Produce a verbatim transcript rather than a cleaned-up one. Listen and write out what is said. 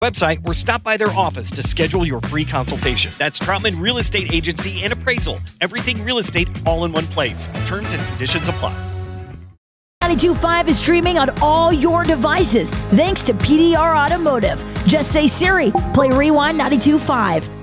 website or stop by their office to schedule your free consultation. That's Troutman Real Estate Agency and Appraisal. Everything real estate all in one place. Terms and conditions apply. ninety-two point five is streaming on all your devices thanks to P D R Automotive. Just say Siri, play Rewind ninety-two point five.